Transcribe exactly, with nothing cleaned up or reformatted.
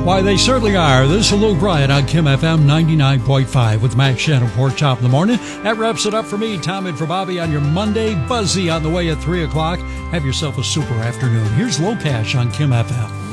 Why, they certainly are. This is Luke Bryan on Kim F M ninety-nine point five with Max Shannon, Pork Chop in the morning. That wraps it up for me, Tom, and for Bobby on your Monday. Buzzy on the way at three o'clock. Have yourself a super afternoon. Here's Low Cash on Kim F M.